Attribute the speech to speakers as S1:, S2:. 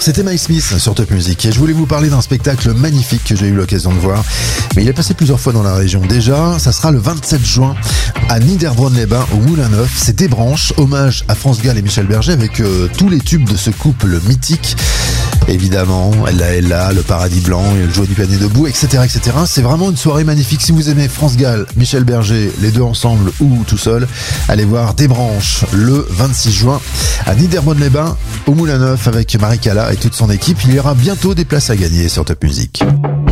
S1: C'était Mike Smith sur Top Music et je voulais vous parler d'un spectacle magnifique que j'ai eu l'occasion de voir. Mais il est passé plusieurs fois dans la région déjà. Ça sera le 27 juin à Niederbronn-les-Bains au Moulin Neuf. C'est Des Branches, hommage à France Gall et Michel Berger avec tous les tubes de ce couple mythique. Évidemment, Ella, Le Paradis Blanc, Le Joie du panier debout, etc., etc. C'est vraiment une soirée magnifique. Si vous aimez France Gall, Michel Berger, les deux ensemble ou tout seul, allez voir Des Branches le 26 juin à Niederbronn-les-Bains au Moulin Neuf avec Marie Cala et toute son équipe. Il y aura bientôt des places à gagner sur Top Music.